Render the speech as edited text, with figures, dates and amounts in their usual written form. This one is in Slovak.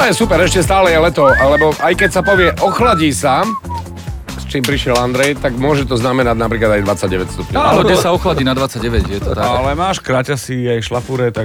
je super, ešte stále je leto, lebo aj keď sa povie ochladí sa, s čím prišiel Andrej, tak môže to znamenať napríklad aj 29 stupňov. No, ale kde sa ochladí na 29, je to tak. Ale máš kraťasy aj šlapúre, tak